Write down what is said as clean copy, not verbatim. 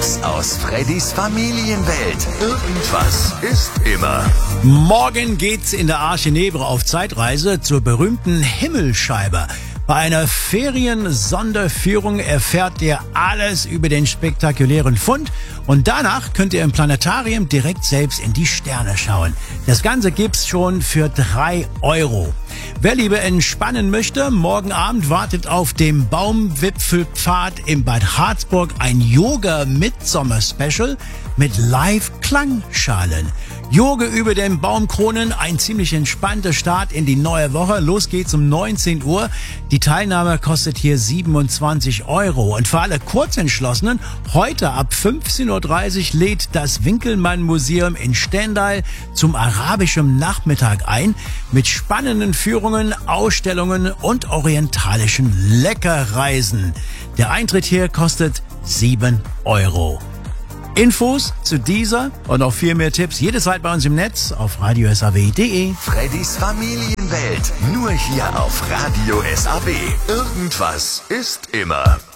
Tipps aus Freddys Familienwelt. Irgendwas ist immer. Morgen geht's in der Arche Nebre auf Zeitreise zur berühmten Himmelscheibe. Bei einer Ferien-Sonderführung erfährt ihr alles über den spektakulären Fund und danach könnt ihr im Planetarium direkt selbst in die Sterne schauen. Das Ganze gibt's schon für 3 €. Wer lieber entspannen möchte, morgen Abend wartet auf dem Baumwipfelpfad in Bad Harzburg ein Yoga-Midsommer-Special mit Live-Klangschalen. Yoga über den Baumkronen, ein ziemlich entspannter Start in die neue Woche. Los geht's um 19 Uhr. Die Teilnahme kostet hier 27 €. Und für alle Kurzentschlossenen, heute ab 15:30 Uhr lädt das Winkelmann-Museum in Stendal zum arabischen Nachmittag ein mit spannenden Führungen, Ausstellungen und orientalischen Leckerreisen. Der Eintritt hier kostet 7 €. Infos zu dieser und noch viel mehr Tipps jederzeit bei uns im Netz auf radiosaw.de. Freddys Familienwelt. Nur hier auf Radio SAW. Irgendwas ist immer.